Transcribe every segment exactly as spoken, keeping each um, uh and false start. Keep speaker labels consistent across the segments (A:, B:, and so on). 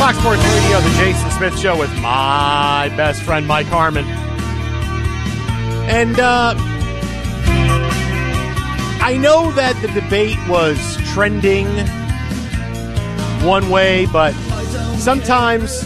A: Fox Sports Radio, the Jason Smith Show with my best friend, Mike Harmon. And uh, I know that the debate was trending one way, but sometimes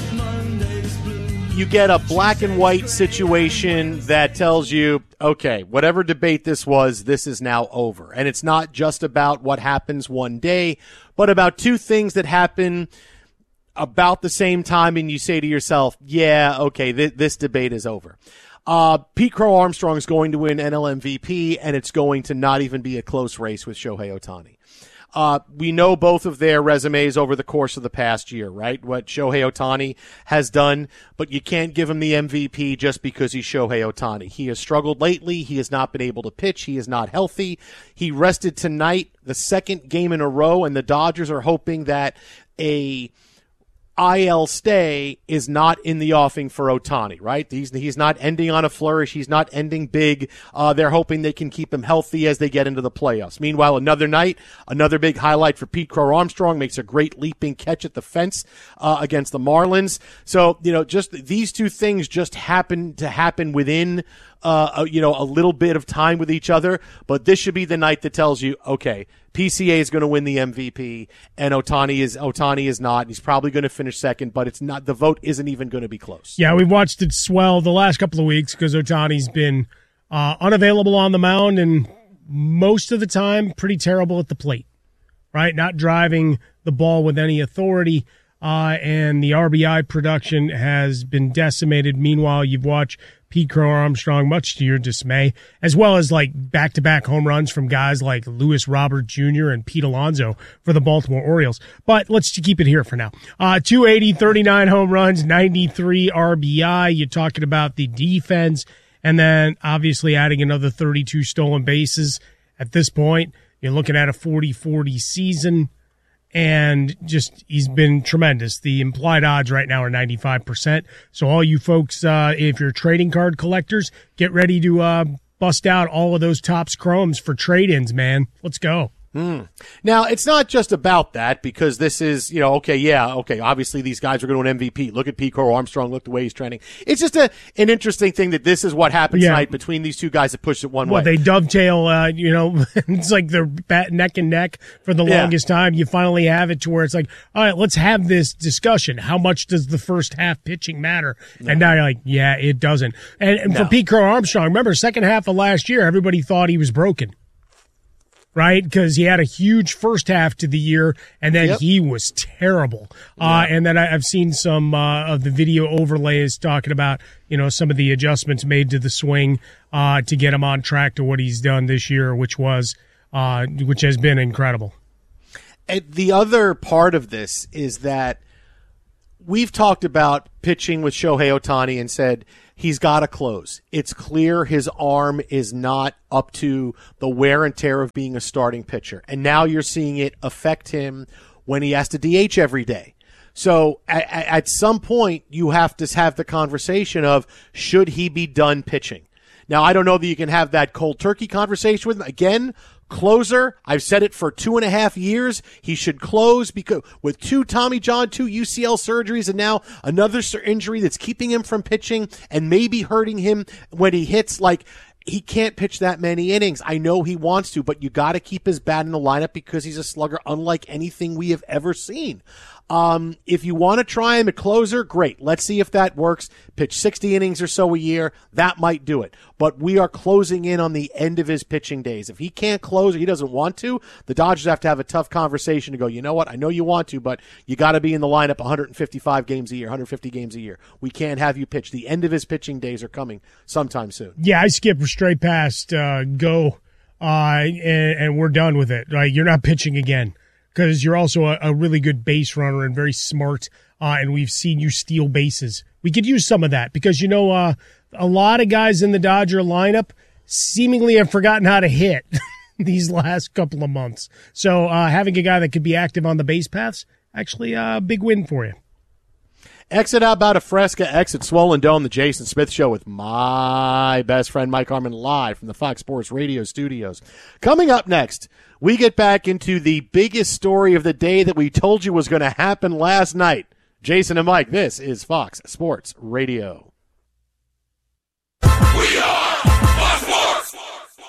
A: you get a black and white situation that tells you, okay, whatever debate this was, this is now over. And it's not just about what happens one day, but about two things that happen about the same time, and you say to yourself, yeah, okay, th- this debate is over. Uh, Pete Crow Armstrong is going to win N L M V P, and it's going to not even be a close race with Shohei Ohtani. Uh, we know both of their resumes over the course of the past year, right? What Shohei Ohtani has done, but you can't give him the M V P just because he's Shohei Ohtani. He has struggled lately. He has not been able to pitch. He is not healthy. He rested tonight, the second game in a row, and the Dodgers are hoping that a I L stay is not in the offing for Ohtani, right? He's, he's not ending on a flourish. He's not ending big. Uh, they're hoping they can keep him healthy as they get into the playoffs. Meanwhile, another night, another big highlight for Pete Crow Armstrong, makes a great leaping catch at the fence, uh, against the Marlins. So, you know, just these two things just happen to happen within, uh, a, you know, a little bit of time with each other. But this should be the night that tells you, okay, P C A is going to win the M V P, and Ohtani is Ohtani is not. He's probably going to finish second, but it's not. The vote isn't even going to be close.
B: Yeah, we've watched it swell the last couple of weeks because Ohtani's been uh, unavailable on the mound and most of the time pretty terrible at the plate, right? Not driving the ball with any authority, uh, and the R B I production has been decimated. Meanwhile, you've watched Pete Crow Armstrong, much to your dismay, as well as like back-to-back home runs from guys like Lewis Robert Junior and Pete Alonso for the Baltimore Orioles. But let's keep it here for now. Uh, two eighty, thirty-nine home runs, ninety-three R B I. You're talking about the defense, and then obviously adding another thirty-two stolen bases. At this point, you're looking at a forty forty season. And just, he's been tremendous. The implied odds right now are ninety-five percent. So all you folks, uh, if you're trading card collectors, get ready to uh, bust out all of those Topps Chromes for trade-ins, man. Let's go.
A: Mm. Now, it's not just about that, because this is, you know, okay, yeah, okay, obviously these guys are going to win M V P. Look at Pete Crow Armstrong. Look the way he's trending. It's just a an interesting thing that this is what happens
B: yeah.
A: tonight between these two guys that push it one
B: well,
A: way.
B: They dovetail, uh, you know, it's like they're bat neck and neck for the
A: yeah.
B: longest time. You finally have it to where it's like, all right, let's have this discussion. How much does the first half pitching matter? No. And now you're like, yeah, it doesn't. And, and no. for Pete Crow Armstrong, remember, second half of last year, everybody thought he was broken. Right, because he had a huge first half to the year, and then yep. he was terrible. Yeah. Uh, and then I, I've seen some uh, of the video overlays talking about, you know, some of the adjustments made to the swing uh, to get him on track to what he's done this year, which was, uh, which has been incredible.
A: And the other part of this is that we've talked about pitching with Shohei Ohtani and said he's got to close. It's clear his arm is not up to the wear and tear of being a starting pitcher. And now you're seeing it affect him when he has to D H every day. So at, at some point, you have to have the conversation of, should he be done pitching? Now, I don't know that you can have that cold turkey conversation with him. Again, closer. I've said it for two and a half years. He should close because with two Tommy John, two U C L surgeries, and now another injury that's keeping him from pitching and maybe hurting him when he hits. Like, he can't pitch that many innings. I know he wants to, but you got to keep his bat in the lineup because he's a slugger unlike anything we have ever seen. Um, if you want to try him at closer, great. Let's see if that works. Pitch sixty innings or so a year. That might do it. But we are closing in on the end of his pitching days. If he can't close or he doesn't want to, the Dodgers have to have a tough conversation to go, you know what? I know you want to, but you got to be in the lineup one hundred fifty-five games a year, one hundred fifty games a year. We can't have you pitch. The end of his pitching days are coming sometime soon.
B: Yeah, I skipped straight past uh, go, uh, and, and we're done with it. Right? You're not pitching again. Because you're also a, a really good base runner and very smart, uh, and we've seen you steal bases. We could use some of that because, you know, uh, a lot of guys in the Dodger lineup seemingly have forgotten how to hit these last couple of months. So uh, having a guy that could be active on the base paths, actually a big win for you.
A: Exit out about a Fresca, exit Swollen Dome, the Jason Smith Show with my best friend Mike Harmon live from the Fox Sports Radio studios. Coming up next, we get back into the biggest story of the day that we told you was going to happen last night. Jason and Mike, this is Fox Sports Radio.
C: We are Fox Sports!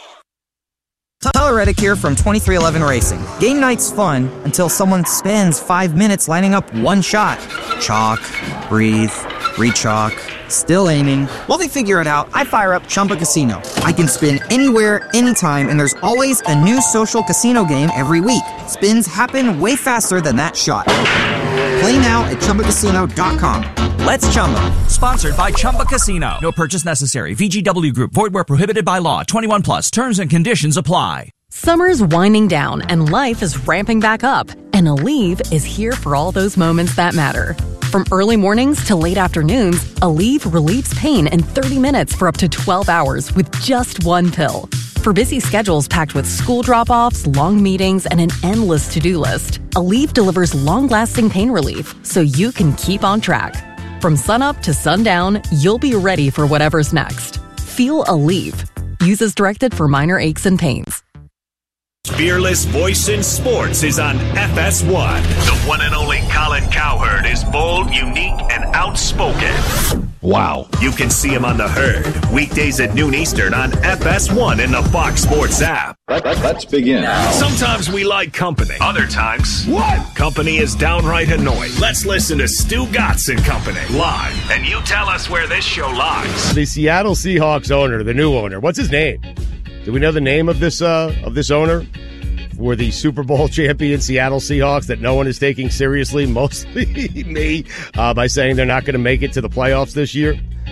D: Tyler Reddick here from twenty-three eleven Racing. Game night's fun until someone spends five minutes lining up one shot. Chalk, breathe, re-chalk, still aiming. While they figure it out, I fire up Chumba Casino. I can spin anywhere, anytime, and there's always a new social casino game every week. Spins happen way faster than that shot. Play now at Chumba Casino dot com. Let's Chumba.
E: Sponsored by Chumba Casino. No purchase necessary. V G W Group. Void where prohibited by law. twenty-one plus. Terms and conditions apply.
F: Summer's winding down and life is ramping back up. And Aleve is here for all those moments that matter. From early mornings to late afternoons, Aleve relieves pain in thirty minutes for up to twelve hours with just one pill. For busy schedules packed with school drop-offs, long meetings, and an endless to-do list, Aleve delivers long-lasting pain relief so you can keep on track. From sunup to sundown, you'll be ready for whatever's next. Feel Aleve. Use as directed for minor aches and pains.
G: Fearless voice in sports is on F S one. The one and only Colin Cowherd is bold, unique, and outspoken.
A: Wow.
G: You can see him on The Herd, weekdays at noon Eastern on F S one in the Fox Sports app.
H: Let, let, let's begin.
G: Sometimes we like company. Other times,
H: what?
G: Company is downright annoying. Let's listen to Stu Gatz and Company live, and you tell us where this show lies.
A: The Seattle Seahawks owner, the new owner, what's his name? Do we know the name of this uh, of this owner for the Super Bowl champion Seattle Seahawks that no one is taking seriously, mostly me, uh, by saying they're not going to make it to the playoffs this year?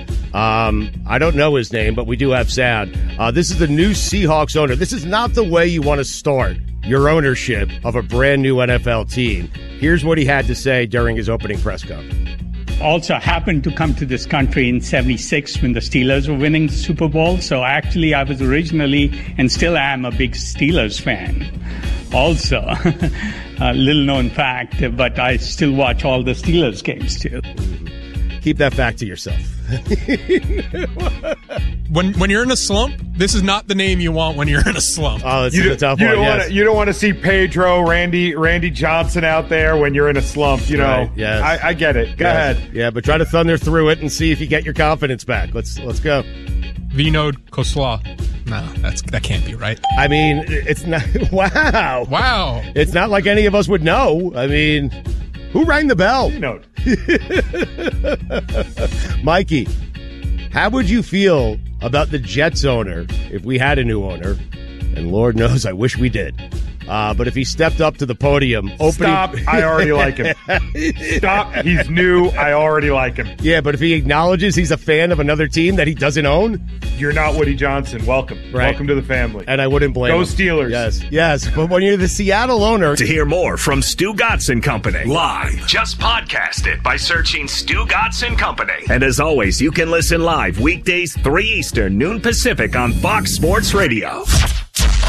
A: Um, I don't know his name, but we do have sound. Uh, this is the new Seahawks owner. This is not the way you want to start your ownership of a brand new N F L team. Here's what he had to say during his opening press conference.
I: Also happened to come to this country in seventy-six when the Steelers were winning the Super Bowl. So actually I was originally and still am a big Steelers fan. Also, a little known fact, but I still watch all the Steelers games too.
A: Keep that fact to yourself.
J: when when you're in a slump, this is not the name you want when you're in a slump.
A: Oh, it's
K: you
A: a tough
K: you
A: one.
K: Don't
A: yes.
K: wanna, you don't want to see Pedro, Randy, Randy Johnson out there when you're in a slump. You know,
A: right, yes.
K: I, I get it. Go
A: yes.
K: ahead.
A: Yeah, but try to thunder through it and see if you get your confidence back. Let's let's go.
J: Vinod Khosla. No, that's that can't be right.
A: I mean, it's not. Wow.
J: Wow.
A: It's not like any of us would know. I mean, who rang the bell?
K: Vinod.
A: Mikey, how would you feel about the Jets owner if we had a new owner? And Lord knows, I wish we did. Uh, but if he stepped up to the podium, opening...
K: Stop, I already like him. Stop, he's new, I already like him.
A: Yeah, but if he acknowledges he's a fan of another team that he doesn't own...
K: You're not Woody Johnson. Welcome.
A: Right.
K: Welcome to the family.
A: And I wouldn't blame
K: Go
A: him.
K: Steelers.
A: Yes, yes. But when you're the Seattle owner...
G: To hear more from Stu Gatz and Company live, just podcast it by searching Stu Gatz and Company. And as always, you can listen live weekdays three Eastern, noon Pacific on Fox Sports Radio.